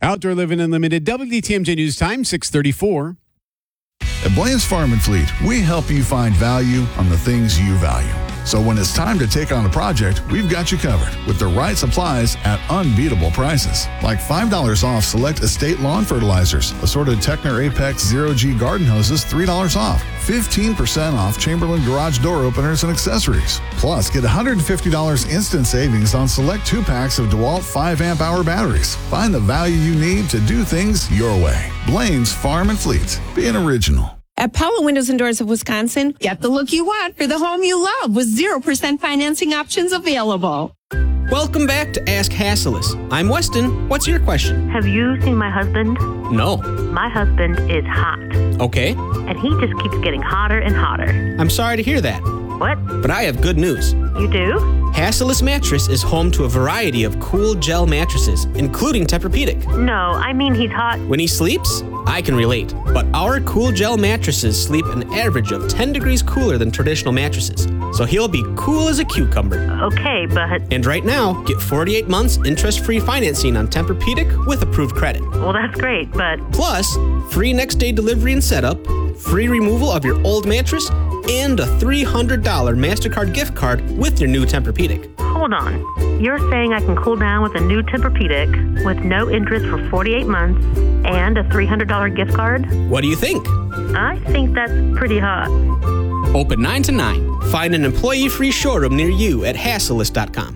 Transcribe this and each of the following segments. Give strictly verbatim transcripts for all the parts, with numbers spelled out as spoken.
Outdoor Living Unlimited, W D T M J News Time, six thirty-four. At Blaine's Farm and Fleet, we help you find value on the things you value. So when it's time to take on a project, we've got you covered with the right supplies at unbeatable prices. Like five dollars off select estate lawn fertilizers, assorted Techner Apex Zero G garden hoses, three dollars off. fifteen percent off Chamberlain garage door openers and accessories. Plus, get one hundred fifty dollars instant savings on select two packs of DeWalt five amp hour batteries. Find the value you need to do things your way. Blaine's Farm and Fleet. Be an original. At Pella Windows and Doors of Wisconsin, get the look you want for the home you love with zero percent financing options available. Welcome back to Ask Hasselus. I'm Weston. What's your question? Have you seen my husband? No. My husband is hot. Okay. And he just keeps getting hotter and hotter. I'm sorry to hear that. What? But I have good news. You do? Hasselus Mattress is home to a variety of cool gel mattresses, including Tempur-Pedic. No, I mean he's hot. When he sleeps, I can relate. But our cool gel mattresses sleep an average of ten degrees cooler than traditional mattresses. So he'll be cool as a cucumber. Okay, but... And right now, get forty-eight months interest-free financing on Tempur-Pedic with approved credit. Well, that's great, but... Plus, free next-day delivery and setup, free removal of your old mattress, and a three hundred dollars MasterCard gift card with your new Tempur-Pedic. Hold on. You're saying I can cool down with a new Tempur-Pedic with no interest for forty-eight months and a three hundred dollars gift card? What do you think? I think that's pretty hot. Open nine to nine. Find an employee-free showroom near you at Hasselus dot com.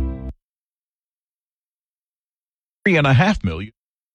Three and a half million.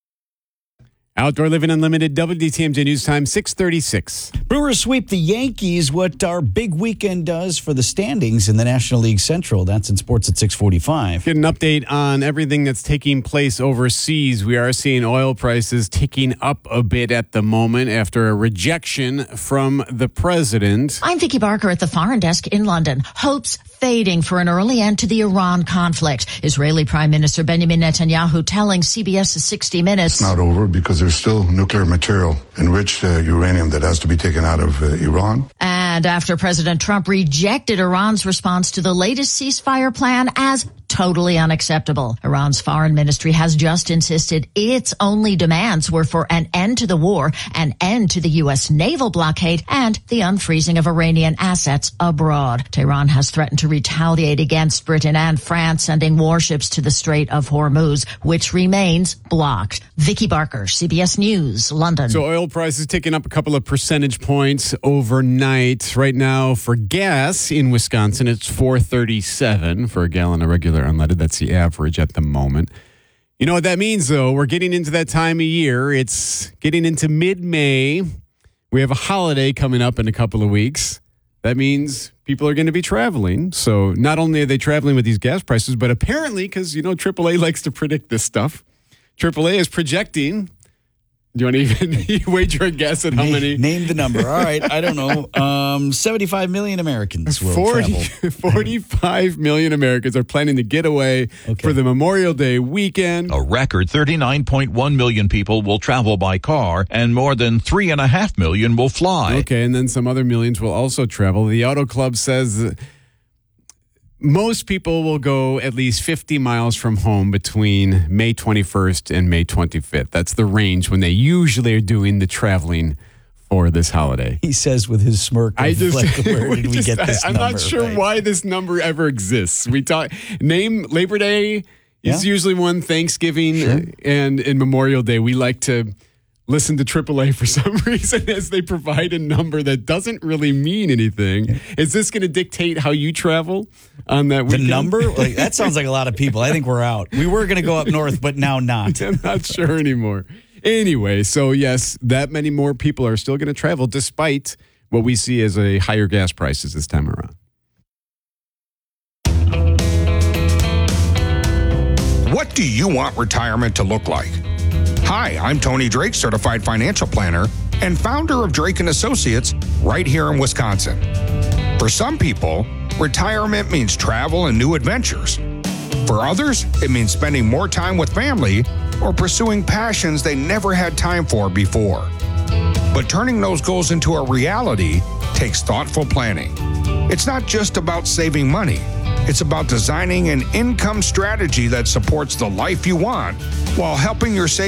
Outdoor Living Unlimited, W D T M J News Time, six thirty-six. Brewers sweep the Yankees. What our big weekend does for the standings in the National League Central. That's in sports at six forty-five. Get an update on everything that's taking place overseas. We are seeing oil prices ticking up a bit at the moment after a rejection from the president. I'm Vicky Barker at the Foreign Desk in London. Hopes fading for an early end to the Iran conflict. Israeli Prime Minister Benjamin Netanyahu telling C B S's sixty minutes. It's not over because there's still nuclear material, enriched uh, uranium that has to be taken out of uh, Iran. And after President Trump rejected Iran's response to the latest ceasefire plan as totally unacceptable. Iran's foreign ministry has just insisted its only demands were for an end to the war, an end to the U S naval blockade, and the unfreezing of Iranian assets abroad. Tehran has threatened to retaliate against Britain and France, sending warships to the Strait of Hormuz, which remains blocked. Vicky Barker, C B S News, London. So oil prices ticking up a couple of percentage points overnight. Right now for gas in Wisconsin, it's four thirty-seven for a gallon of regular unleaded. That's the average at the moment. You know what that means, though? We're getting into that time of year. It's getting into mid-May. We have a holiday coming up in a couple of weeks. That means people are going to be traveling. So not only are they traveling with these gas prices, but apparently, because, you know, triple A likes to predict this stuff, triple A is projecting... Do you want to even wager a guess at how name, many? Name the number. All right, I don't know. Um, seventy-five million Americans will forty, travel. forty-five million Americans are planning to get away okay. for the Memorial Day weekend. A record thirty-nine point one million people will travel by car, and more than three point five million will fly. Okay, and then some other millions will also travel. The Auto Club says most people will go at least fifty miles from home between May twenty-first and May twenty-fifth. That's the range when they usually are doing the traveling for this holiday. He says with his smirk, I just, like, where did we, just, get this I, I'm number? not sure right? why this number ever exists. We talk name Labor Day is yeah. usually one, Thanksgiving sure. and, and Memorial Day. We like to listen to triple A for some reason as they provide a number that doesn't really mean anything. Yeah. Is this going to dictate how you travel on that weekend? The number? Like, that sounds like a lot of people. I think we're out. We were going to go up north, but now not. I'm not sure anymore. Anyway, so yes, that many more people are still going to travel despite what we see as a higher gas prices this time around. What do you want retirement to look like? Hi, I'm Tony Drake, Certified Financial Planner and founder of Drake and Associates right here in Wisconsin. For some people, retirement means travel and new adventures. For others, it means spending more time with family or pursuing passions they never had time for before. But turning those goals into a reality takes thoughtful planning. It's not just about saving money. It's about designing an income strategy that supports the life you want while helping your savings